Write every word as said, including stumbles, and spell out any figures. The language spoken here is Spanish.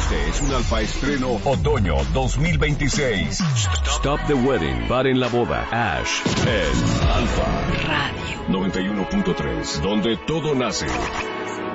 Este es un Alfa Estreno Otoño dos mil veintiséis. Stop the Wedding. Paren la boda. Ash en Alfa Radio noventa y uno punto tres, donde todo nace.